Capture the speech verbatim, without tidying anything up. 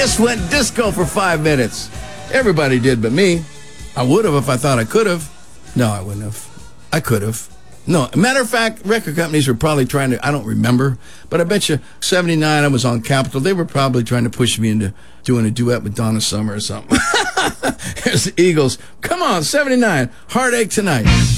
just went disco for five minutes. Everybody did but me. I would have if I thought I could have. No, I wouldn't have. I could have. No, matter of fact, record companies were probably trying to, I don't remember, but I bet you seventy-nine I was on Capitol. They were probably trying to push me into doing a duet with Donna Summer or something. Here's the Eagles. Come on, seventy-nine. Heartache Tonight.